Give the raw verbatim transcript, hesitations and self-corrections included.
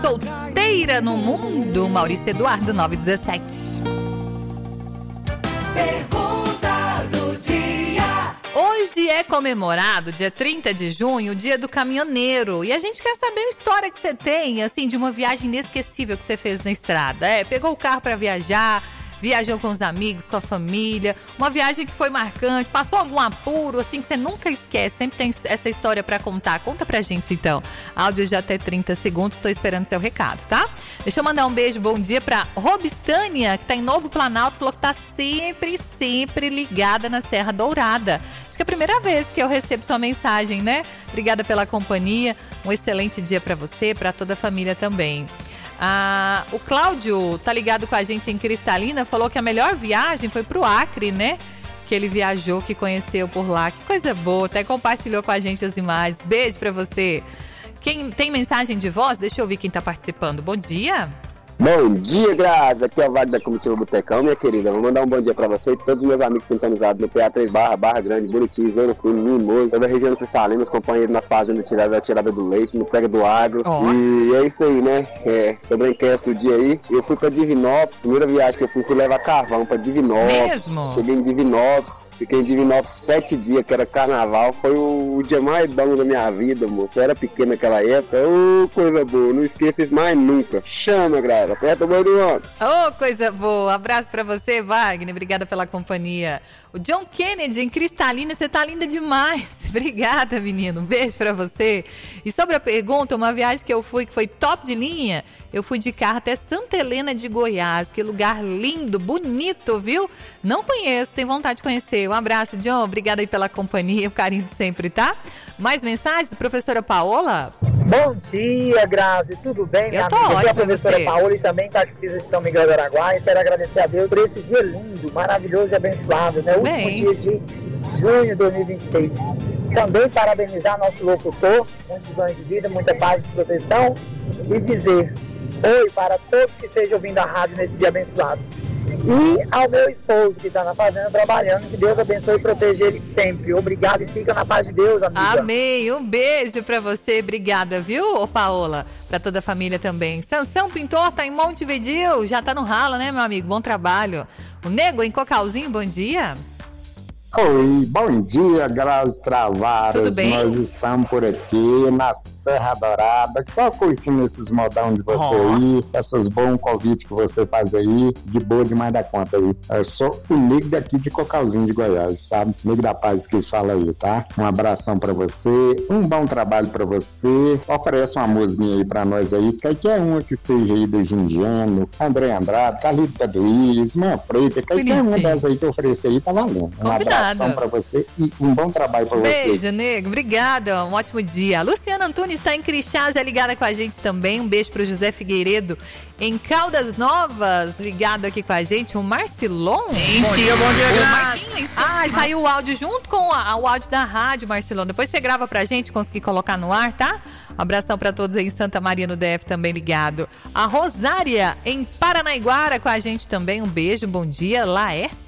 solteira no mundo? Maurício Eduardo, nove dezessete. Pergunta do dia. Hoje é comemorado, dia trinta de junho, o dia do caminhoneiro. E a gente quer saber a história que você tem, assim, de uma viagem inesquecível que você fez na estrada. É, pegou o carro pra viajar, viajou com os amigos, com a família, uma viagem que foi marcante, passou algum apuro, assim, que você nunca esquece, sempre tem essa história pra contar. Conta pra gente, então. Áudio de até trinta segundos, tô esperando seu recado, tá? Deixa eu mandar um beijo, bom dia pra Robistânia, que tá em Novo Planalto, falou que tá sempre, sempre ligada na Serra Dourada. Acho que é a primeira vez que eu recebo sua mensagem, né? Obrigada pela companhia, um excelente dia pra você, pra toda a família também. Ah, o Cláudio tá ligado com a gente em Cristalina, falou que a melhor viagem foi pro Acre, né? Que ele viajou, que conheceu por lá. Que coisa boa, até compartilhou com a gente as imagens. Beijo pra você. Quem tem mensagem de voz? Deixa eu ver quem tá participando. Bom dia. Bom dia, Grazi. Aqui é o Wagner da Comitiva Botecão, minha querida. Vou mandar um bom dia pra você e todos os meus amigos sintonizados no P A três Barra, Barra Grande, Bonitinho, Zero Fino, Mimoso, toda a região Cristalina, os companheiros nas fazendas tirada, tirada do leite, no Pega do Agro. Oh. E é isso aí, né? É, sobre a enquete do dia aí, eu fui pra Divinópolis, primeira viagem que eu fui, fui levar carvão pra Divinópolis. Mesmo? Cheguei em Divinópolis, fiquei em Divinópolis sete dias, que era carnaval. Foi o, o dia mais bom da minha vida, moço. Eu era pequeno naquela época. Ô, oh, coisa boa, não esqueça isso mais nunca. Chama, Grazi. Aperta o boi do homem. Ô, oh, coisa boa. Abraço pra você, Wagner. Obrigada pela companhia. O John Kennedy, em Cristalina, você tá linda demais. Obrigada, menino. Um beijo pra você. E sobre a pergunta, uma viagem que eu fui, que foi top de linha, eu fui de carro até Santa Helena de Goiás. Que lugar lindo, bonito, viu? Não conheço, tenho vontade de conhecer. Um abraço, John. Obrigada aí pela companhia, o carinho de sempre, tá? Mais mensagens? Professora Paola? Bom dia, Grazi. Tudo bem, minha eu tô amiga? ótima, Eu sou a professora você. Paola e também catequista de São Miguel do Araguaia. Quero agradecer a Deus por esse dia lindo, maravilhoso e abençoado, né? Último Bem. dia de junho de dois mil e vinte e seis. Também parabenizar nosso locutor, muitos anos de vida, muita paz e proteção, e dizer oi para todos que estejam ouvindo a rádio nesse dia abençoado. E ao meu esposo que está na fazenda trabalhando, que Deus abençoe e proteja ele sempre. Obrigado e fica na paz de Deus, amiga. Amém. Um beijo pra você. Obrigada, viu, ô Paola? Pra toda a família também. Sansão Pintor tá em Montevidéu. Já tá no rala, né, meu amigo? Bom trabalho. O Nego em Cocalzinho, bom dia. Oi, bom dia, Grazi Travaras. Tudo bem? Nós estamos por aqui na Serra Dourada, só curtindo esses modão de você oh. aí, essas bons convites que você faz aí, de boa demais da conta aí. Eu sou o Nego daqui de Cocalzinho de Goiás, sabe? Nego da Paz que fala aí, tá? Um abração pra você, um bom trabalho pra você. Oferece uma musiquinha aí pra nós aí, qualquer uma que seja aí do Gindiano, André Andrade, Carlito Paduiz, Mãe Preta, qualquer uma dessas aí que oferecer aí tá valendo. Um Combinado. abração pra você e um bom trabalho pra você. Beijo, Nego. Obrigada. Um ótimo dia. A Luciana Antunes está em Crixás, é ligada com a gente também. Um beijo pro José Figueiredo em Caldas Novas, ligado aqui com a gente. O Marcilon. Gente, bom dia, bom dia, Grazi. Ah, saiu o áudio junto com a, o áudio da rádio, Marcilon. Depois você grava pra gente, conseguir colocar no ar, tá? Um abração pra todos aí em Santa Maria no D F também ligado. A Rosária em Paranaiguara com a gente também. Um beijo, bom dia. Laércio